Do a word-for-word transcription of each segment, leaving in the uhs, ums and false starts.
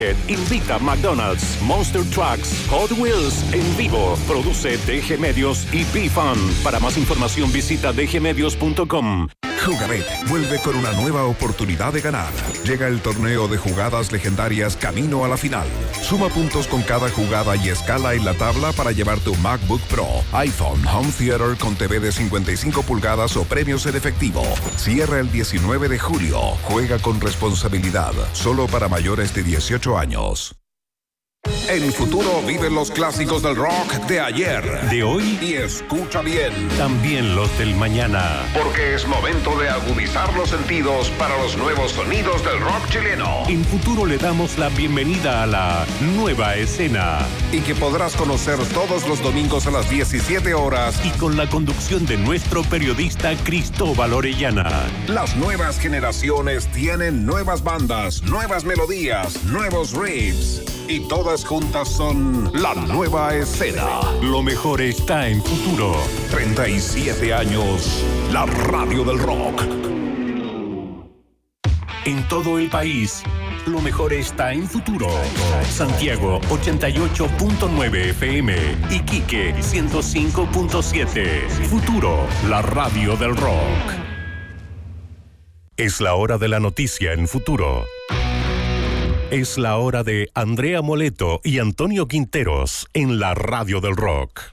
Invita McDonald's, Monster Trucks, Hot Wheels en vivo. Produce D G Medios y B-Fun. Para más información visita d g medios punto com. Jugabet vuelve con una nueva oportunidad de ganar. Llega el torneo de jugadas legendarias camino a la final. Suma puntos con cada jugada y escala en la tabla para llevar tu MacBook Pro, iPhone, Home Theater con T V de cincuenta y cinco pulgadas o premios en efectivo. Cierra el diecinueve de julio. Juega con responsabilidad. Solo para mayores de dieciocho años. En Futuro viven los clásicos del rock de ayer, de hoy y escucha bien, también los del mañana, porque es momento de agudizar los sentidos para los nuevos sonidos del rock chileno. En Futuro le damos la bienvenida a la nueva escena, y que podrás conocer todos los domingos a las diecisiete horas y con la conducción de nuestro periodista Cristóbal Orellana. Las nuevas generaciones tienen nuevas bandas, nuevas melodías, nuevos riffs, y todas juntas son la nueva escena. Lo mejor está en Futuro. treinta y siete años, la radio del rock. En todo el país, lo mejor está en Futuro. Santiago ochenta y ocho punto nueve F M, Iquique ciento cinco punto siete. Futuro, la radio del rock. Es la hora de la noticia en Futuro. Es la hora de Andrea Moleto y Antonio Quinteros en la radio del rock.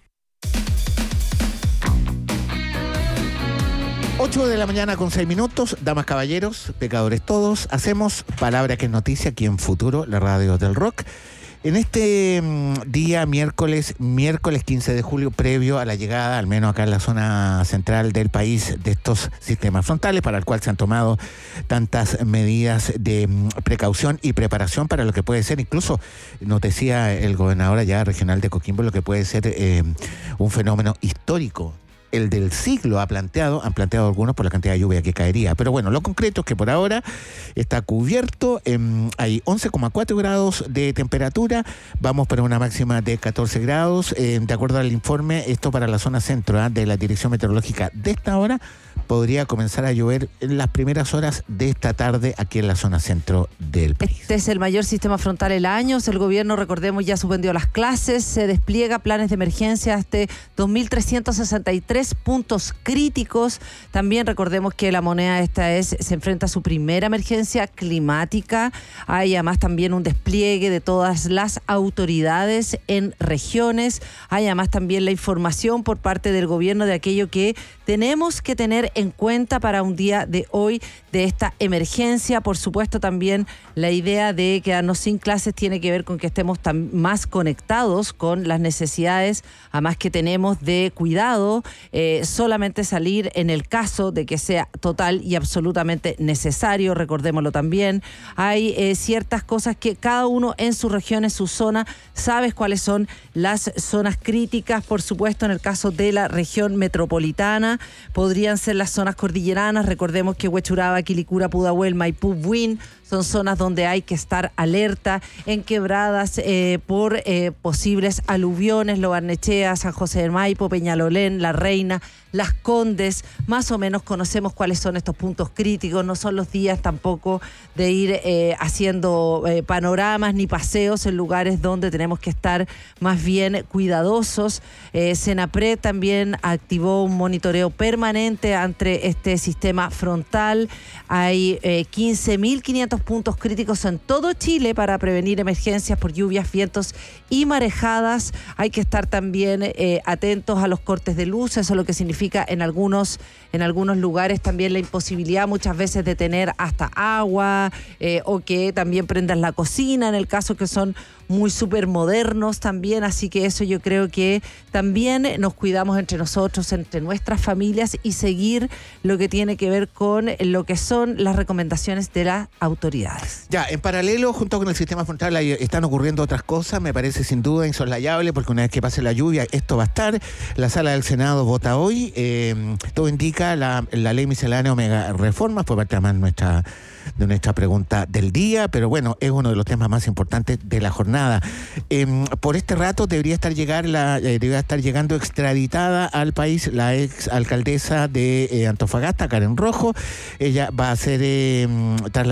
ocho de la mañana con seis minutos, damas, caballeros, pecadores todos, hacemos Palabra que es Noticia aquí en Futuro, la radio del rock. En este mm, día, miércoles, miércoles quince de julio, previo a la llegada, al menos acá en la zona central del país, de estos sistemas frontales, para el cual se han tomado tantas medidas de mm, precaución y preparación para lo que puede ser, incluso, nos decía el gobernador allá regional de Coquimbo, lo que puede ser eh, un fenómeno histórico. El del siglo ha planteado, han planteado algunos por la cantidad de lluvia que caería. Pero bueno, lo concreto es que por ahora está cubierto, eh, hay once coma cuatro grados de temperatura, vamos para una máxima de catorce grados. Eh, de acuerdo al informe, esto para la zona centro ¿eh? de la Dirección Meteorológica de esta hora, podría comenzar a llover en las primeras horas de esta tarde aquí en la zona centro del país. Este es el mayor sistema frontal en años. El gobierno, recordemos, ya suspendió las clases, se despliega planes de emergencia hasta dos mil trescientos sesenta y tres puntos críticos. También recordemos que la moneda esta es se enfrenta a su primera emergencia climática. Hay además también un despliegue de todas las autoridades en regiones. Hay además también la información por parte del gobierno de aquello que tenemos que tener en cuenta para un día de hoy de esta emergencia. Por supuesto, también la idea de quedarnos sin clases tiene que ver con que estemos tan más conectados con las necesidades, además que tenemos de cuidado, eh, solamente salir en el caso de que sea total y absolutamente necesario, recordémoslo también. Hay eh, ciertas cosas que cada uno en su región, en su zona, sabes cuáles son las zonas críticas. Por supuesto, en el caso de la región metropolitana, podrían ser las zonas cordilleranas. Recordemos que Huechuraba, Quilicura, Pudahuel, Maipú, Buin son zonas donde hay que estar alerta, en quebradas eh, por eh, posibles aluviones, Lo Barnechea, San José del Maipo, Peñalolén, La Reina, Las Condes. Más o menos conocemos cuáles son estos puntos críticos. No son los días tampoco de ir eh, haciendo eh, panoramas ni paseos en lugares donde tenemos que estar más bien cuidadosos. Eh, Senapred también activó un monitoreo permanente ante este sistema frontal. Hay eh, quince mil quinientos puntos críticos en todo Chile para prevenir emergencias por lluvias, vientos y marejadas. Hay que estar también eh, atentos a los cortes de luz. Eso es lo que significa en algunos, en algunos lugares también la imposibilidad muchas veces de tener hasta agua eh, o que también prendan la cocina en el caso que son muy súper modernos también. Así que eso yo creo que también nos cuidamos entre nosotros, entre nuestras familias, y seguir lo que tiene que ver con lo que son las recomendaciones de las autoridades. Ya, en paralelo, junto con el sistema frontal, hay, están ocurriendo otras cosas, me parece sin duda insoslayable, porque una vez que pase la lluvia, esto va a estar. La sala del Senado vota hoy, eh, todo indica la, la ley miscelánea Omega Reformas, fue parte además nuestra de nuestra pregunta del día, pero bueno, es uno de los temas más importantes de la jornada. Eh, por este rato debería estar llegar la, eh, debería estar llegando extraditada al país la ex alcaldesa de eh, Antofagasta, Karen Rojo. Ella va a ser eh, trasladada al cuarto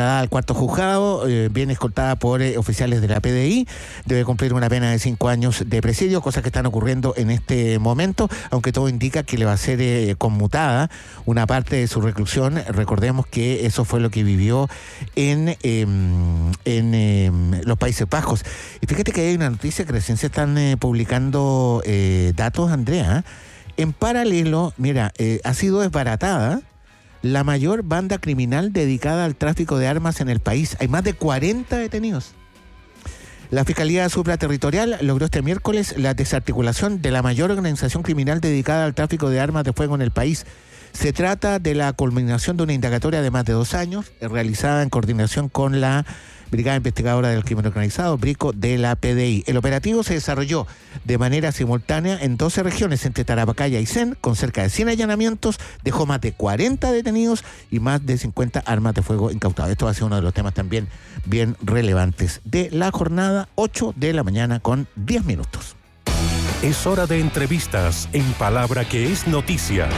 cuarto juzgado, eh, viene escoltada por eh, oficiales de la P D I, debe cumplir una pena de cinco años de presidio, cosas que están ocurriendo en este momento, aunque todo indica que le va a ser eh, conmutada una parte de su reclusión. Recordemos que eso fue lo que vivió en, eh, en eh, los Países Bajos. Y fíjate que hay una noticia que recién se están eh, publicando eh, datos, Andrea. En paralelo, mira, eh, ha sido desbaratada la mayor banda criminal dedicada al tráfico de armas en el país. Hay más de cuarenta detenidos. La Fiscalía Supraterritorial logró este miércoles la desarticulación de la mayor organización criminal dedicada al tráfico de armas de fuego en el país. Se trata de la culminación de una indagatoria de más de dos años, realizada en coordinación con la Brigada Investigadora del Crimen Organizado, BRICO, de la P D I. El operativo se desarrolló de manera simultánea en doce regiones entre Tarapacá y Aysén, con cerca de cien allanamientos, dejó más de cuarenta detenidos y más de cincuenta armas de fuego incautadas. Esto va a ser uno de los temas también bien relevantes de la jornada, ocho de la mañana con diez minutos. Es hora de entrevistas en Palabra que es noticia.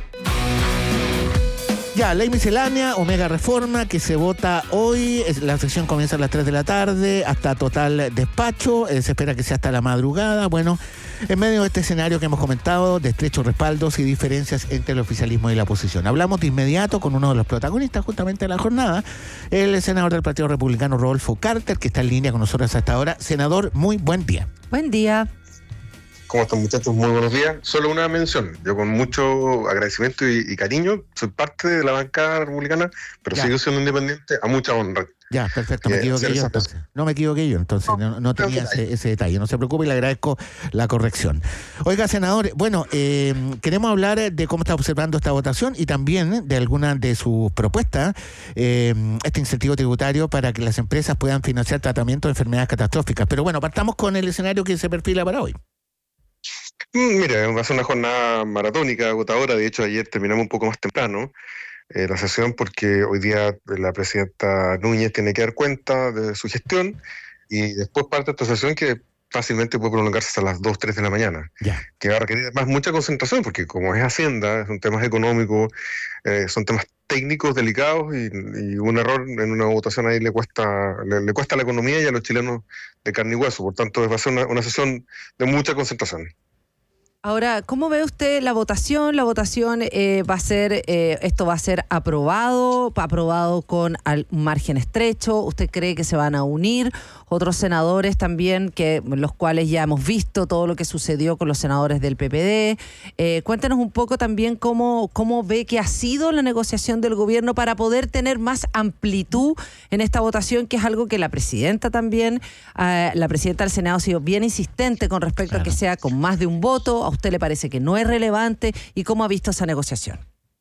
Ya, ley miscelánea, Omega Reforma, que se vota hoy. La sesión comienza a las tres de la tarde, hasta total despacho. Eh, se espera que sea hasta la madrugada. Bueno, en medio de este escenario que hemos comentado, de estrechos respaldos y diferencias entre el oficialismo y la oposición. Hablamos de inmediato con uno de los protagonistas justamente de la jornada, el senador del Partido Republicano, Rodolfo Carter, que está en línea con nosotros hasta ahora. Senador, muy buen día. Buen día. ¿Cómo están, muchachos? Muy buenos días. Solo una mención. Yo con mucho agradecimiento y, y cariño soy parte de la bancada republicana, pero ya. Sigo siendo independiente a mucha honra. Ya, perfecto. Me equivoqué yo entonces. No me equivoqué yo entonces. No, no tenía ese, ese detalle. No se preocupe y le agradezco la corrección. Oiga, senador, bueno, eh, queremos hablar de cómo está observando esta votación y también de algunas de sus propuestas. Eh, este incentivo tributario para que las empresas puedan financiar tratamientos de enfermedades catastróficas. Pero bueno, partamos con el escenario que se perfila para hoy. Mira, va a ser una jornada maratónica, agotadora. De hecho, ayer terminamos un poco más temprano eh, la sesión porque hoy día la presidenta Núñez tiene que dar cuenta de su gestión y después parte esta sesión que fácilmente puede prolongarse hasta las dos, tres de la mañana, yeah. que va a requerir además mucha concentración porque como es Hacienda, son temas económicos, eh, son temas técnicos delicados y, y un error en una votación ahí le cuesta le, le cuesta a la economía y a los chilenos de carne y hueso. Por tanto, va a ser una, una sesión de mucha concentración. Ahora, ¿cómo ve usted la votación? La votación eh, va a ser, eh, esto va a ser aprobado, aprobado con un margen estrecho. ¿Usted cree que se van a unir otros senadores también, que los cuales ya hemos visto todo lo que sucedió con los senadores del P P D? Eh, cuéntenos un poco también cómo, cómo ve que ha sido la negociación del gobierno para poder tener más amplitud en esta votación, que es algo que la presidenta también, eh, la presidenta del Senado ha sido bien insistente con respecto claro. a que sea con más de un voto. ¿A usted le parece que no es relevante? ¿Y cómo ha visto esa negociación?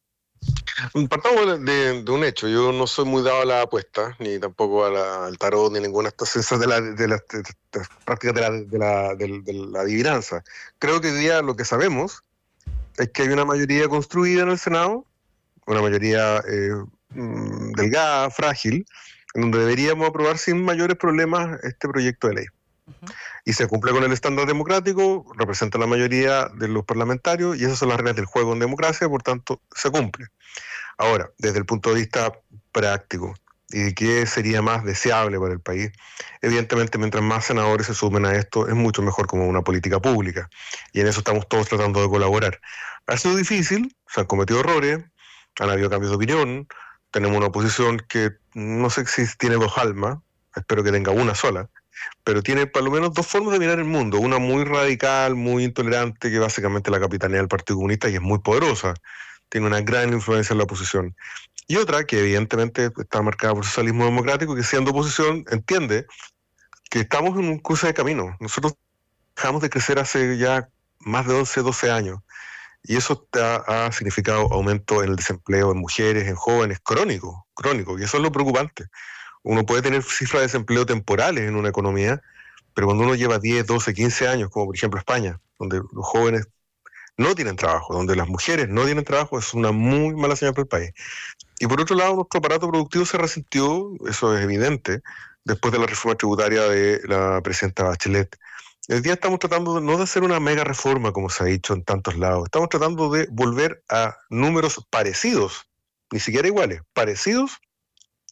Partamos de, de un hecho. Yo no soy muy dado a la apuesta, ni tampoco a la, al tarot, ni ninguna de estas cosas de las de la, de, de, prácticas de la, de, la, de, de la adivinanza. Creo que hoy día lo que sabemos es que hay una mayoría construida en el Senado, una mayoría eh, delgada, frágil, en donde deberíamos aprobar sin mayores problemas este proyecto de ley. Uh-huh. Y se cumple con el estándar democrático, representa la mayoría de los parlamentarios y esas son las reglas del juego en democracia, por tanto se cumple. Ahora, desde el punto de vista práctico y de qué sería más deseable para el país, evidentemente mientras más senadores se sumen a esto es mucho mejor como una política pública y en eso estamos todos tratando de colaborar. Ha sido difícil, se han cometido errores, han habido cambios de opinión, tenemos una oposición que no sé si tiene dos almas, espero que tenga una sola, pero tiene por lo menos dos formas de mirar el mundo, una muy radical, muy intolerante, que básicamente la capitanea del Partido Comunista y es muy poderosa, tiene una gran influencia en la oposición, y otra que evidentemente está marcada por el socialismo democrático, que siendo oposición entiende que estamos en un cruce de camino. Nosotros dejamos de crecer hace ya más de once, doce años, y eso ha, ha significado aumento en el desempleo en mujeres, en jóvenes, crónico, crónico, y eso es lo preocupante. Uno puede tener cifras de desempleo temporales en una economía, pero cuando uno lleva diez, doce, quince años, como por ejemplo España, donde los jóvenes no tienen trabajo, donde las mujeres no tienen trabajo, es una muy mala señal para el país. Y por otro lado, nuestro aparato productivo se resintió, eso es evidente, después de la reforma tributaria de la presidenta Bachelet. Hoy día estamos tratando de, no de hacer una mega reforma, como se ha dicho en tantos lados, estamos tratando de volver a números parecidos, ni siquiera iguales, parecidos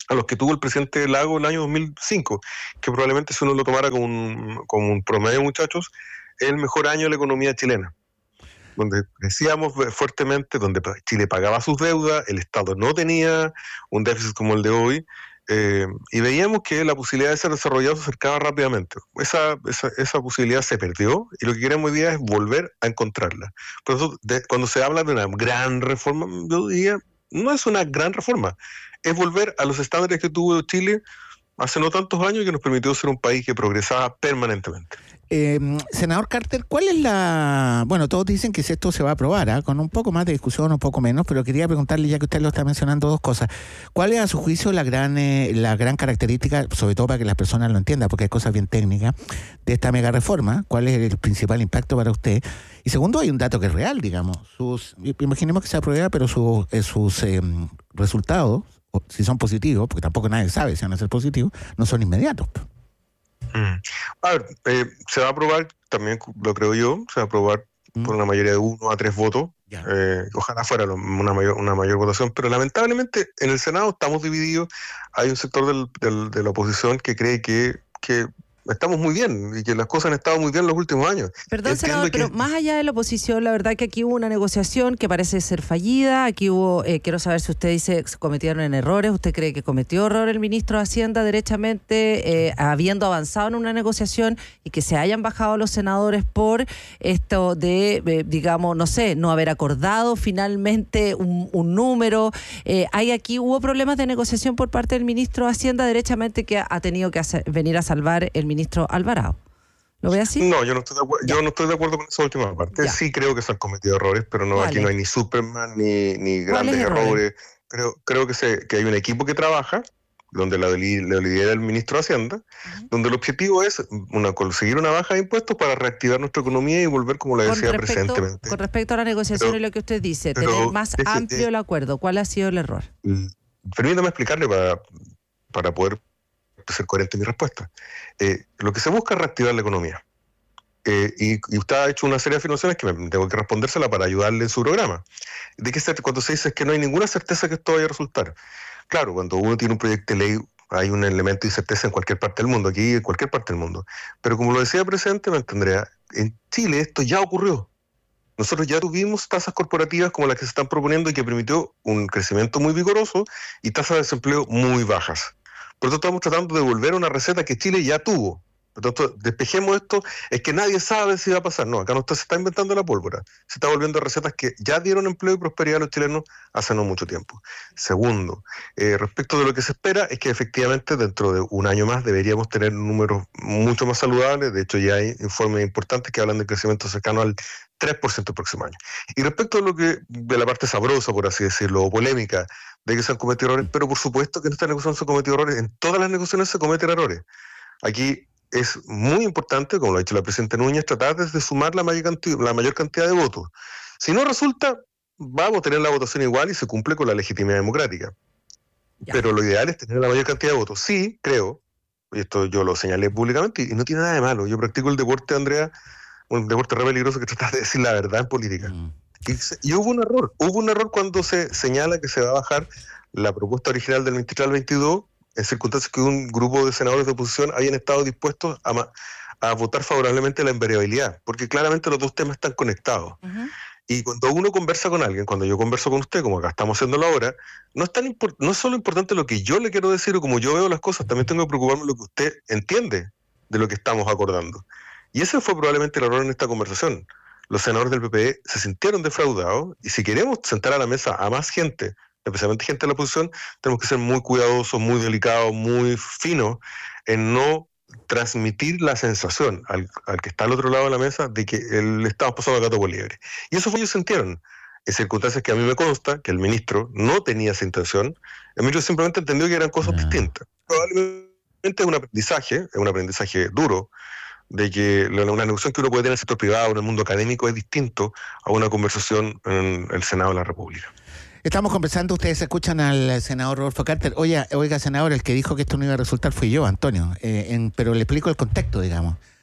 a los que tuvo el presidente Lago en el año dos mil cinco, que probablemente si uno lo tomara como un, como un promedio, muchachos, es el mejor año de la economía chilena, donde crecíamos fuertemente, donde Chile pagaba sus deudas, el Estado no tenía un déficit como el de hoy, eh, y veíamos que la posibilidad de ser desarrollado se acercaba rápidamente. Esa, esa, esa posibilidad se perdió, y lo que queremos hoy día es volver a encontrarla. Por eso, de, cuando se habla de una gran reforma, yo diría, no es una gran reforma, es volver a los estándares que tuvo Chile hace no tantos años y que nos permitió ser un país que progresaba permanentemente. Eh, senador Carter, ¿cuál es la...? Bueno, todos dicen que si esto se va a aprobar, ¿eh? Con un poco más de discusión, un poco menos, pero quería preguntarle, ya que usted lo está mencionando, dos cosas. ¿Cuál es, a su juicio, la gran eh, la gran característica, sobre todo para que las personas lo entiendan, porque hay cosas bien técnicas, de esta mega reforma? ¿Cuál es el principal impacto para usted? Y segundo, hay un dato que es real, digamos. Sus Imaginemos que se aprueba, pero sus, eh, sus eh, resultados, si son positivos, porque tampoco nadie sabe si van a ser positivos, no son inmediatos. Mm. A ver, eh, se va a aprobar, también lo creo yo, se va a aprobar mm. por una mayoría de uno a tres votos. Eh, ojalá fuera una mayor, una mayor votación, pero lamentablemente en el Senado estamos divididos. Hay un sector del, del, de la oposición que cree que, que estamos muy bien y que las cosas han estado muy bien en los últimos años. Perdón, senador, pero más allá de la oposición, la verdad que aquí hubo una negociación que parece ser fallida. Aquí hubo, eh, quiero saber si usted dice que se cometieron errores. ¿Usted cree que cometió error el ministro de Hacienda derechamente, eh, habiendo avanzado en una negociación y que se hayan bajado los senadores por esto de, eh, digamos, no sé, no haber acordado finalmente un, un número? Eh, hay aquí, hubo problemas de negociación por parte del ministro de Hacienda derechamente que ha, ha tenido que hacer, venir a salvar el ministro Alvarado. ¿Lo ve así? No, yo no estoy de acuerdo, yo no estoy de acuerdo con esa última parte. Ya. Sí creo que se han cometido errores, pero no, aquí no hay ni Superman ni, ni grandes errores. Creo, creo que, se, que hay un equipo que trabaja, donde la, la lidera el ministro de Hacienda, uh-huh. donde el objetivo es una, conseguir una baja de impuestos para reactivar nuestra economía y volver, como la decía presentemente. Con respecto a la negociación pero, y lo que usted dice, pero, tener más deje, amplio de, el acuerdo, ¿cuál ha sido el error? Permítame explicarle para, para poder ser coherente en mi respuesta. Eh, lo que se busca es reactivar la economía. Eh, y, y usted ha hecho una serie de afirmaciones que me, tengo que respondérsela para ayudarle en su programa. ¿De qué se, cuando se dice que no hay ninguna certeza que esto vaya a resultar? Claro, cuando uno tiene un proyecto de ley hay un elemento de incerteza en cualquier parte del mundo, aquí en cualquier parte del mundo. Pero como lo decía el presidente, me entenderá, en Chile esto ya ocurrió. Nosotros ya tuvimos tasas corporativas como las que se están proponiendo y que permitió un crecimiento muy vigoroso y tasas de desempleo muy bajas. Por lo tanto, estamos tratando de volver a una receta que Chile ya tuvo. Por lo tanto, despejemos esto, es que nadie sabe si va a pasar. No, acá no está, se está inventando la pólvora. Se está volviendo a recetas que ya dieron empleo y prosperidad a los chilenos hace no mucho tiempo. Segundo, eh, respecto de lo que se espera, es que efectivamente dentro de un año más deberíamos tener números mucho más saludables. De hecho, ya hay informes importantes que hablan de crecimiento cercano al tres por ciento el próximo año. Y respecto a lo que, de la parte sabrosa, por así decirlo, o polémica, de que se han cometido errores, pero por supuesto que en esta negociación se han cometido errores, en todas las negociaciones se cometen errores. Aquí es muy importante, como lo ha dicho la presidenta Núñez, tratar de sumar la mayor cantidad, la mayor cantidad de votos. Si no resulta, vamos a tener la votación igual y se cumple con la legitimidad democrática. Ya. Pero lo ideal es tener la mayor cantidad de votos. Sí, creo, y esto yo lo señalé públicamente, y no tiene nada de malo. Yo practico el deporte, Andrea, un deporte re peligroso que trata de decir la verdad en política. Mm. Y, y hubo un error. Hubo un error cuando se señala que se va a bajar la propuesta original del veintitrés al veintidós, en circunstancias que un grupo de senadores de oposición habían estado dispuestos a, a votar favorablemente la invariabilidad, porque claramente los dos temas están conectados. Uh-huh. Y cuando uno conversa con alguien, cuando yo converso con usted, como acá estamos haciéndolo ahora, no es, tan import- no es solo importante lo que yo le quiero decir o como yo veo las cosas, también tengo que preocuparme de lo que usted entiende de lo que estamos acordando. Y ese fue probablemente el error en esta conversación. Los senadores del P P E se sintieron defraudados, y si queremos sentar a la mesa a más gente, especialmente gente de la oposición, tenemos que ser muy cuidadosos, muy delicados, muy finos en no transmitir la sensación al, al que está al otro lado de la mesa de que le estamos pasando a gato por liebre. Y eso fue, ellos sintieron, en circunstancias que a mí me consta que el ministro no tenía esa intención. El ministro simplemente entendió que eran cosas no. distintas. Probablemente es un aprendizaje, es un aprendizaje duro, de que una negociación que uno puede tener en el sector privado, en el mundo académico, es distinto a una conversación en el Senado de la República. Estamos conversando, ustedes escuchan al senador Rodolfo Carter. Oiga, oiga, senador, el que dijo que esto no iba a resultar fui yo, Antonio, eh, en, pero le explico el contexto, digamos.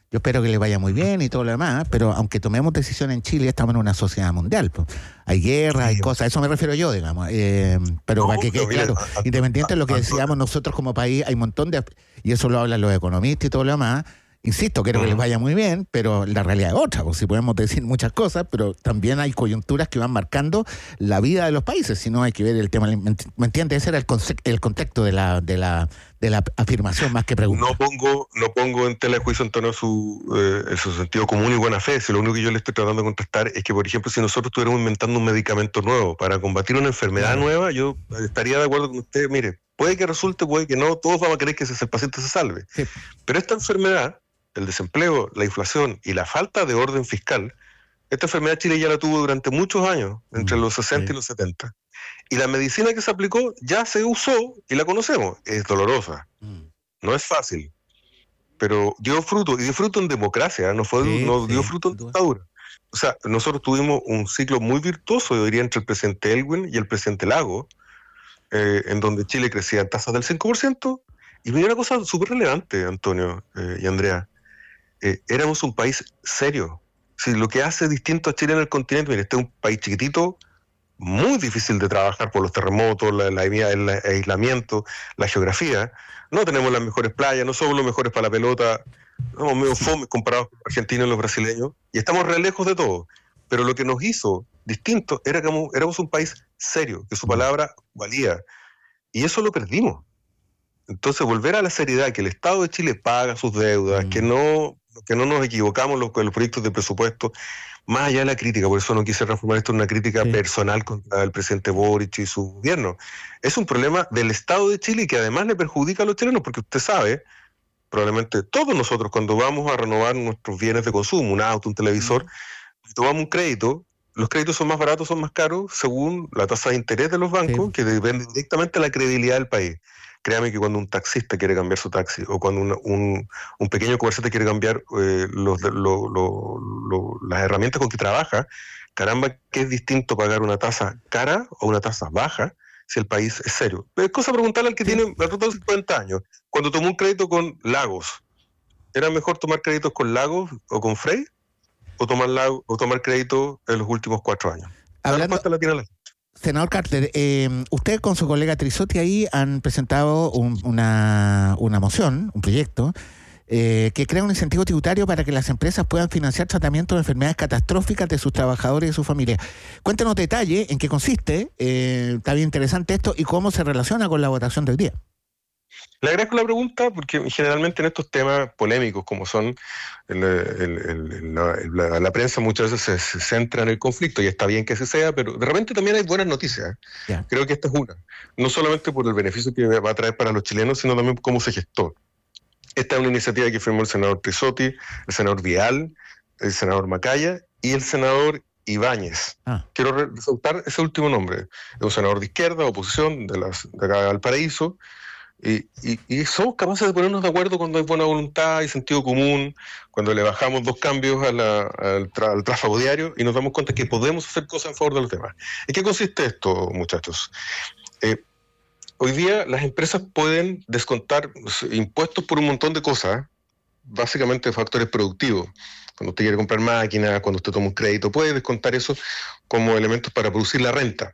Yo espero que les vaya muy bien y todo lo demás, pero aunque tomemos decisiones en Chile, estamos en una sociedad mundial. Pues. Hay guerra, sí. hay cosas, a eso me refiero yo, digamos. Eh, pero no, para que quede claro, a, a, independiente de lo que decíamos nosotros como país, hay un montón de... Y eso lo hablan los economistas y todo lo demás. Insisto, quiero que les vaya muy bien, pero la realidad es otra, pues si podemos decir muchas cosas, pero también hay coyunturas que van marcando la vida de los países, si no hay que ver el tema, ¿me entiendes? Ese era el, conce- el contexto de la, de la de la afirmación más que pregunta. No pongo, no pongo en tela de juicio, Antonio, su, eh, su sentido común y buena fe, si lo único que yo le estoy tratando de contestar es que, por ejemplo, si nosotros estuviéramos inventando un medicamento nuevo para combatir una enfermedad claro. nueva, yo estaría de acuerdo con usted, mire, puede que resulte, puede que no, todos vamos a querer que ese, el paciente se salve, sí. pero esta enfermedad, el desempleo, la inflación y la falta de orden fiscal, esta enfermedad Chile ya la tuvo durante muchos años, entre mm, los sesenta sí. y los setenta. Y la medicina que se aplicó ya se usó y la conocemos. Es dolorosa, mm. no es fácil, pero dio fruto, y dio fruto en democracia, no, fue, sí, no sí. dio fruto en dictadura. O sea, nosotros tuvimos un ciclo muy virtuoso, yo diría, entre el presidente Elwin y el presidente Lago, eh, en donde Chile crecía en tasas del cinco por ciento, y me dio una cosa súper relevante, Antonio eh, y Andrea. Eh, éramos un país serio. Si lo que hace distinto a Chile en el continente, mire, este es un país chiquitito, muy difícil de trabajar por los terremotos, la, la, el aislamiento, la geografía. No tenemos las mejores playas, no somos los mejores para la pelota, somos medio fome comparados con los argentinos y los brasileños, y estamos re lejos de todo. Pero lo que nos hizo distinto era que éramos un país serio, que su palabra valía, y eso lo perdimos. Entonces, volver a la seriedad, que el Estado de Chile paga sus deudas, mm. que no que no nos equivocamos los, con los proyectos de presupuesto, más allá de la crítica, por eso no quise reformar esto en una crítica sí. personal contra el presidente Boric y su gobierno. Es un problema del Estado de Chile y que además le perjudica a los chilenos, porque usted sabe, probablemente todos nosotros cuando vamos a renovar nuestros bienes de consumo, un auto, un televisor, mm. tomamos un crédito, los créditos son más baratos, son más caros, según la tasa de interés de los bancos, sí. que depende directamente de la credibilidad del país. Créame que cuando un taxista quiere cambiar su taxi o cuando una, un, un pequeño comerciante quiere cambiar eh, los, lo, lo, lo, las herramientas con que trabaja, caramba, que es distinto pagar una tasa cara o una tasa baja si el país es serio. Es cosa preguntarle al que sí. tiene alrededor de cincuenta años. Cuando tomó un crédito con Lagos, ¿era mejor tomar créditos con Lagos o con Frey o tomar, lago, o tomar crédito en los últimos cuatro años? Hablando... La respuesta la tiene la... Senador Carter, eh, usted con su colega Trisotti ahí han presentado un, una, una moción, un proyecto, eh, que crea un incentivo tributario para que las empresas puedan financiar tratamientos de enfermedades catastróficas de sus trabajadores y de sus familias. Cuéntenos detalle en qué consiste, eh, está bien interesante esto, y cómo se relaciona con la votación del día. Le agradezco la pregunta porque generalmente en estos temas polémicos como son el, el, el, la, la, la prensa muchas veces se, se centra en el conflicto y está bien que así sea, pero de repente también hay buenas noticias. Yeah. Creo que esta es una, no solamente por el beneficio que va a traer para los chilenos, sino también por cómo se gestó. Esta es una iniciativa que firmó el senador Trisotti, el senador Vial, el senador Macaya y el senador Ibáñez. Ah. Quiero resaltar ese último nombre. Es un senador de izquierda, oposición, de, las, de acá de Valparaíso. Y, y, y somos capaces de ponernos de acuerdo cuando hay buena voluntad y sentido común, cuando le bajamos dos cambios a la, al, tra, al tráfago diario y nos damos cuenta que podemos hacer cosas en favor de los demás. ¿En qué consiste esto, muchachos? Eh, hoy día las empresas pueden descontar impuestos por un montón de cosas, básicamente factores productivos. Cuando usted quiere comprar máquinas, cuando usted toma un crédito, puede descontar eso como elementos para producir la renta.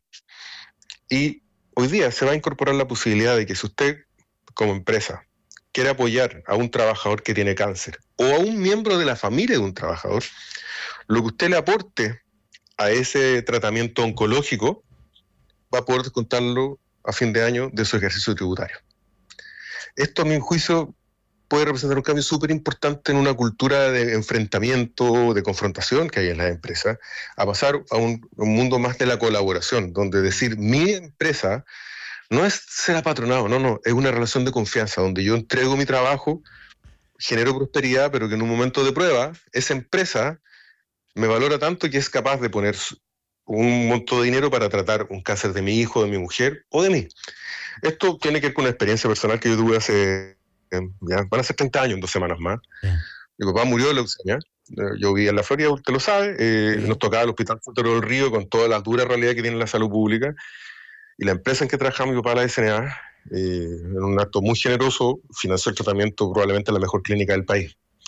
Y hoy día se va a incorporar la posibilidad de que si usted como empresa quiere apoyar a un trabajador que tiene cáncer o a un miembro de la familia de un trabajador, lo que usted le aporte a ese tratamiento oncológico va a poder descontarlo a fin de año de su ejercicio tributario. Esto, a mi juicio, puede representar un cambio súper importante en una cultura de enfrentamiento, de confrontación que hay en las empresas, a pasar a un, un mundo más de la colaboración, donde decir mi empresa no es ser apatronado, no, no, es una relación de confianza, donde yo entrego mi trabajo, genero prosperidad, pero que en un momento de prueba, esa empresa me valora tanto que es capaz de poner un monto de dinero para tratar un cáncer de mi hijo, de mi mujer o de mí. Esto tiene que ver con una experiencia personal que yo tuve hace, ya, van a ser treinta años, en dos semanas más. Yeah. Mi papá murió de leucemia, yo vivía en la Florida, usted lo sabe, eh, yeah. nos tocaba el Hospital Futuro del Río con toda la dura realidad que tiene la salud pública. Y la empresa en que trabajaba mi papá, la S N A, eh, en un acto muy generoso, financió el tratamiento probablemente en la mejor clínica del país.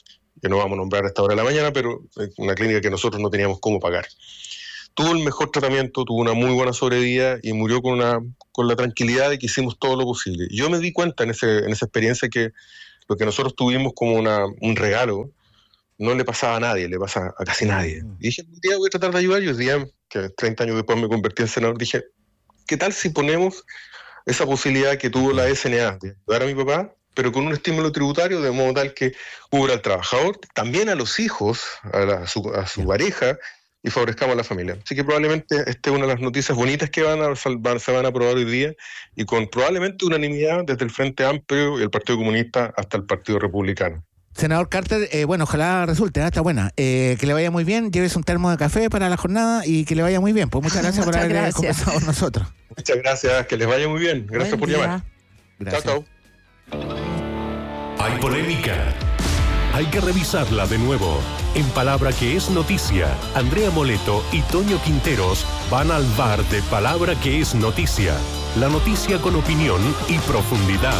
que no vamos a nombrar a esta hora de la mañana, pero una clínica que nosotros no teníamos cómo pagar. Tuvo el mejor tratamiento, tuvo una muy buena sobrevida y murió con, una, con la tranquilidad de que hicimos todo lo posible. Yo me di cuenta en, ese, en esa experiencia que lo que nosotros tuvimos como una, un regalo no le pasaba a nadie, le pasa a casi nadie. Y dije, un día voy a tratar de ayudar, y un día, que treinta años después me convertí en senador, dije, ¿qué tal si ponemos esa posibilidad que tuvo la S N A de ayudar a mi papá, pero con un estímulo tributario de modo tal que cubra al trabajador, también a los hijos, a, la, a su, a su pareja, y favorezcamos a la familia? Así que probablemente esta es una de las noticias bonitas que van a, van, se van a aprobar hoy día, y con probablemente unanimidad desde el Frente Amplio y el Partido Comunista hasta el Partido Republicano. Senador Carter, eh, bueno, ojalá resulte, ¿eh? Está buena. Eh, que le vaya muy bien, lleves un termo de café para la jornada y que le vaya muy bien. Pues muchas gracias muchas por haber gracias. conversado con nosotros. Muchas gracias, que les vaya muy bien. Gracias Buen por día. llamar. Gracias. Chao, chao. Hay polémica. Hay que revisarla de nuevo. En Palabra que es Noticia, Andrea Moleto y Toño Quinteros van al bar de Palabra que es Noticia. La noticia con opinión y profundidad.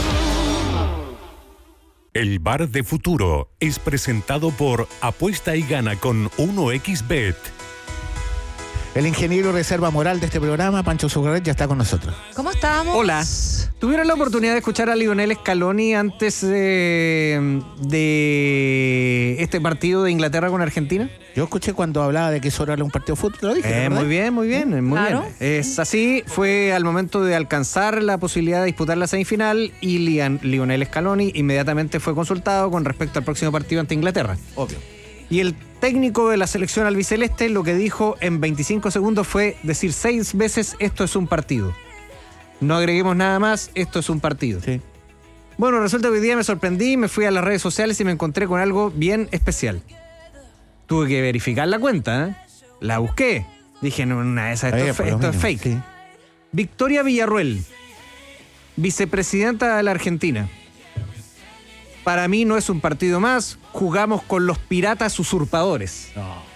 El Bar de Futuro es presentado por Apuesta y Gana con uno equis bet. El ingeniero reserva moral de este programa, Pancho Sugarret, ya está con nosotros. ¿Cómo estamos? Hola. ¿Tuvieron la oportunidad de escuchar a Lionel Scaloni antes eh, de este partido de Inglaterra con Argentina? Yo escuché cuando hablaba de que eso era un partido de fútbol, lo dije, Eh, ¿verdad? muy bien, muy bien, muy Claro. bien. Es así, fue al momento de alcanzar la posibilidad de disputar la semifinal y Lian- Lionel Scaloni inmediatamente fue consultado con respecto al próximo partido ante Inglaterra. Obvio. Y el técnico de la selección albiceleste lo que dijo en veinticinco segundos fue decir seis veces esto es un partido. No agreguemos nada más, esto es un partido. Sí. Bueno, resulta que hoy día me sorprendí, me fui a las redes sociales y me encontré con algo bien especial. Tuve que verificar la cuenta, ¿eh? La busqué. Dije, no, una de esas, esto, Oye, es, por fe- lo esto es mínimo, fake. sí. Victoria Villarruel, vicepresidenta de la Argentina. Para mí no es un partido más, jugamos con los piratas usurpadores.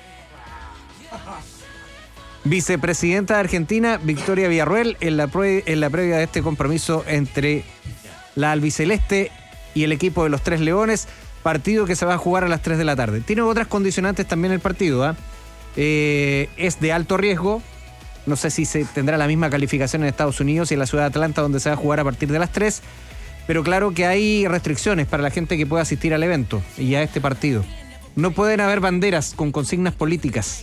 Vicepresidenta de Argentina, Victoria Villarruel, en la, pre- en la previa de este compromiso entre la albiceleste y el equipo de los Tres Leones, partido que se va a jugar a las tres de la tarde. Tiene otras condicionantes también el partido, ¿ah? Eh, es de alto riesgo, no sé si se tendrá la misma calificación en Estados Unidos y en la ciudad de Atlanta, donde se va a jugar a partir de las tres, pero claro que hay restricciones para la gente que pueda asistir al evento y a este partido. No pueden haber banderas con consignas políticas.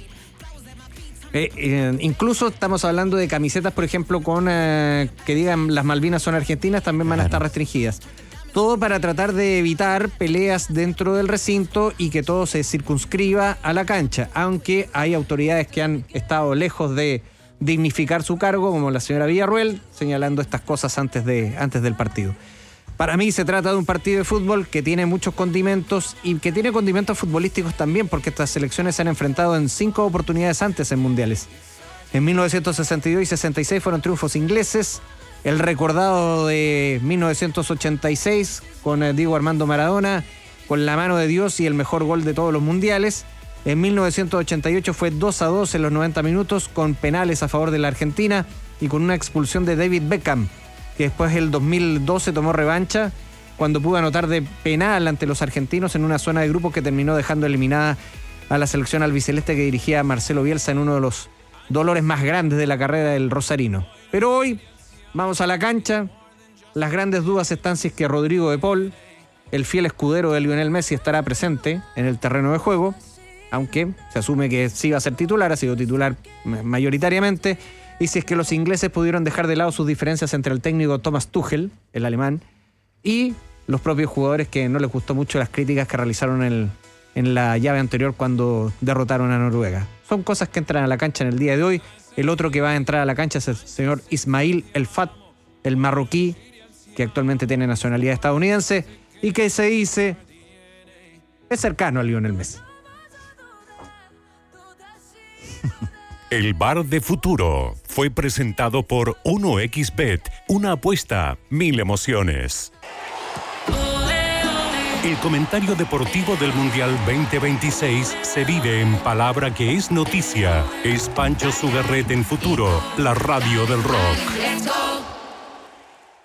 Eh, eh, incluso estamos hablando de camisetas, por ejemplo, con eh, que digan las Malvinas son argentinas, también van a estar restringidas. Todo para tratar de evitar peleas dentro del recinto y que todo se circunscriba a la cancha, aunque hay autoridades que han estado lejos de dignificar su cargo, como la señora Villarruel, señalando estas cosas antes, de, antes del partido. Para mí se trata de un partido de fútbol que tiene muchos condimentos y que tiene condimentos futbolísticos también, porque estas selecciones se han enfrentado en cinco oportunidades antes en mundiales. En mil novecientos sesenta y dos y sesenta y seis fueron triunfos ingleses. El recordado de mil novecientos ochenta y seis con eh, Diego Armando Maradona, con la mano de Dios y el mejor gol de todos los mundiales. En mil novecientos ochenta y ocho fue dos a dos en los noventa minutos con penales a favor de la Argentina y con una expulsión de David Beckham, que después el dos mil doce tomó revancha cuando pudo anotar de penal ante los argentinos en una zona de grupos que terminó dejando eliminada a la selección albiceleste que dirigía Marcelo Bielsa en uno de los dolores más grandes de la carrera del rosarino. Pero hoy vamos a la cancha. Las grandes dudas están si es que Rodrigo de Paul, el fiel escudero de Lionel Messi, estará presente en el terreno de juego, aunque se asume que sí va a ser titular, ha sido titular mayoritariamente. Y si es que los ingleses pudieron dejar de lado sus diferencias entre el técnico Thomas Tuchel, el alemán, y los propios jugadores, que no les gustó mucho las críticas que realizaron en, en la llave anterior cuando derrotaron a Noruega. Son cosas que entran a la cancha en el día de hoy. El otro que va a entrar a la cancha es el señor Ismail El Fat, el marroquí, que actualmente tiene nacionalidad estadounidense y que se dice es cercano a Lionel Messi. El Bar de Futuro fue presentado por uno equis bet, una apuesta, mil emociones. El comentario deportivo del Mundial veinte veintiséis se vive en Palabra que es Noticia. Es Pancho Sugarret en Futuro, la radio del rock.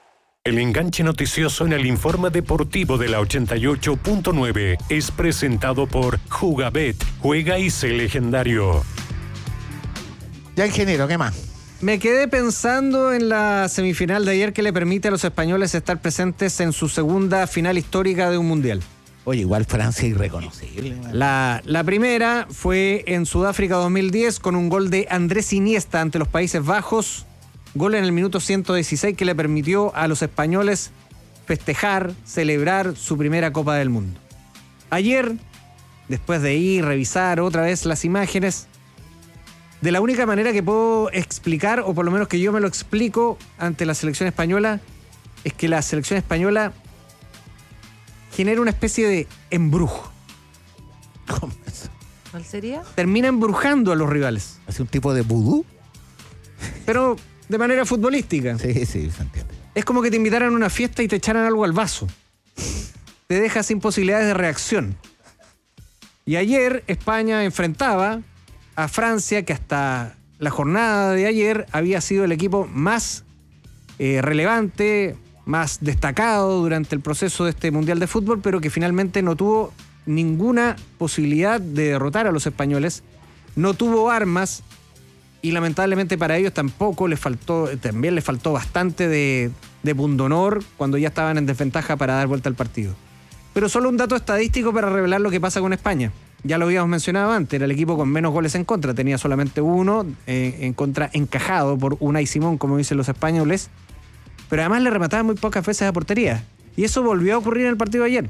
El enganche noticioso en el informe deportivo de la ochenta y ocho punto nueve es presentado por Jugabet. Juega y sé legendario. Ya, ingeniero, ¿qué más? Me quedé pensando en la semifinal de ayer que le permite a los españoles estar presentes en su segunda final histórica de un mundial. Oye, igual Francia irreconocible. La, la primera fue en Sudáfrica dos mil diez con un gol de Andrés Iniesta ante los Países Bajos. Gol en el minuto ciento dieciséis que le permitió a los españoles festejar, celebrar su primera Copa del Mundo. Ayer, después de ir, revisar otra vez las imágenes, de la única manera que puedo explicar, o por lo menos que yo me lo explico ante la selección española, es que la selección española genera una especie de embrujo. ¿Cómo es? ¿Cuál sería? Termina embrujando a los rivales. ¿Hace un tipo de vudú? Pero de manera futbolística. Sí, sí, se entiende. Es como que te invitaran a una fiesta y te echaran algo al vaso. Te deja sin posibilidades de reacción. Y ayer España enfrentaba a Francia, que hasta la jornada de ayer había sido el equipo más eh, relevante, más destacado durante el proceso de este Mundial de Fútbol, pero que finalmente no tuvo ninguna posibilidad de derrotar a los españoles, no tuvo armas y lamentablemente para ellos tampoco les faltó, también les faltó bastante de, de pundonor cuando ya estaban en desventaja para dar vuelta al partido. Pero solo un dato estadístico para revelar lo que pasa con España. Ya lo habíamos mencionado antes, era el equipo con menos goles en contra, tenía solamente uno eh, en contra encajado por Unai Simón, como dicen los españoles, pero además le remataba muy pocas veces a portería. Y eso volvió a ocurrir en el partido de ayer.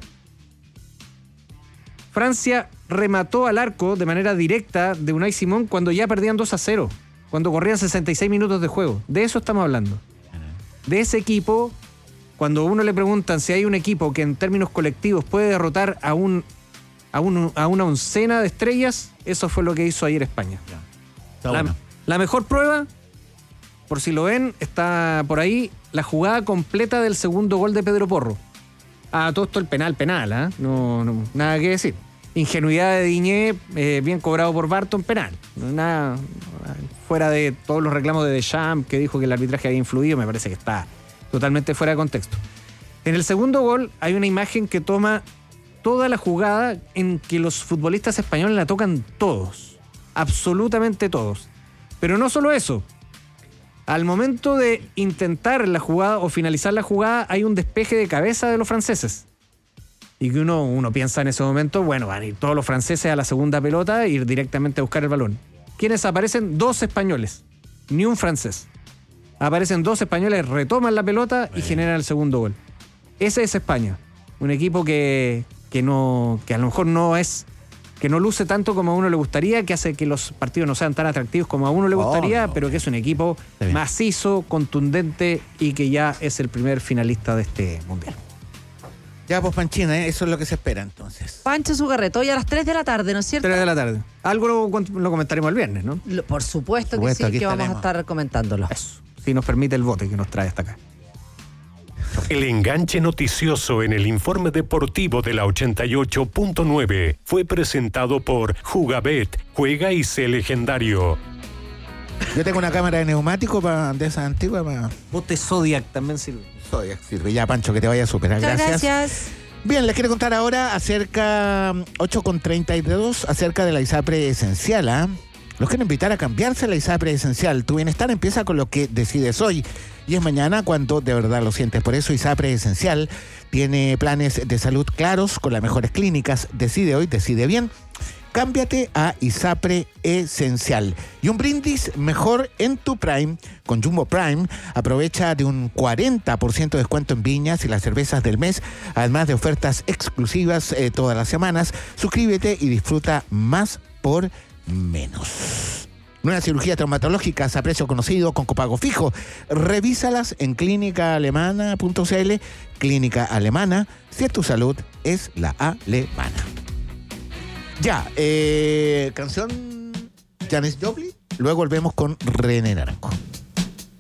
Francia remató al arco de manera directa de Unai Simón cuando ya perdían dos a cero, cuando corrían sesenta y seis minutos de juego. De eso estamos hablando. De ese equipo, cuando a uno le preguntan si hay un equipo que en términos colectivos puede derrotar a, un, a, un, a una oncena de estrellas, eso fue lo que hizo ayer España. Está La, bueno. la mejor prueba, por si lo ven, está por ahí la jugada completa del segundo gol de Pedro Porro. Ah, todo esto el penal, penal, ¿eh? No, no, nada que decir. Ingenuidad de Diñé, eh, bien cobrado por Barton, penal. Nada, fuera de todos los reclamos de Deschamps, que dijo que el arbitraje había influido, me parece que está totalmente fuera de contexto. En el segundo gol hay una imagen que toma toda la jugada en que los futbolistas españoles la tocan todos, absolutamente todos. Pero no solo eso. Al momento de intentar la jugada o finalizar la jugada, hay un despeje de cabeza de los franceses. Y que uno, uno piensa en ese momento, bueno, van a ir todos los franceses a la segunda pelota e ir directamente a buscar el balón. ¿Quiénes aparecen? Dos españoles, ni un francés. Aparecen dos españoles, retoman la pelota y generan el segundo gol. Ese es España. Un equipo que, que, no, que a lo mejor no es... que no luce tanto como a uno le gustaría, que hace que los partidos no sean tan atractivos como a uno le gustaría, oh, no, pero que es un equipo macizo, contundente y que ya es el primer finalista de este Mundial. Ya, pues, Panchina, ¿eh? Eso es lo que se espera entonces. Pancho Zugarreto, hoy a las tres de la tarde, ¿no es cierto? tres de la tarde. Algo lo, lo comentaremos el viernes, ¿no? Lo, por supuesto, Por supuesto, que sí, que estaremos. vamos a estar comentándolo. Eso, si nos permite el bote que nos trae hasta acá. El enganche noticioso en el informe deportivo de la ochenta y ocho punto nueve fue presentado por Jugabet. Juega y sé legendario. Yo tengo una cámara de neumático pa, de esa antigua para... Bote Zodiac también sirve. Zodiac sirve. Ya, Pancho, que te vaya a superar. Muchas Gracias. gracias. Bien, les quiero contar ahora acerca, ocho con treinta y dos, acerca de la ISAPRE Esencial, ¿ah? ¿eh? Los quiero invitar a cambiarse a la ISAPRE Esencial. Tu bienestar empieza con lo que decides hoy. Y es mañana cuando de verdad lo sientes. Por eso ISAPRE Esencial tiene planes de salud claros con las mejores clínicas. Decide hoy, decide bien. Cámbiate a ISAPRE Esencial. Y un brindis mejor en tu Prime. Con Jumbo Prime, aprovecha de un cuarenta por ciento de descuento en viñas y las cervezas del mes, además de ofertas exclusivas eh, todas las semanas. Suscríbete y disfruta más por menos. Nuevas cirugías traumatológicas a precio conocido con copago fijo. Revísalas en clínica alemana punto c l. Clínica Alemana, si es tu salud, es la alemana. Ya, eh, canción Janis Joplin. Luego volvemos con René Naranjo.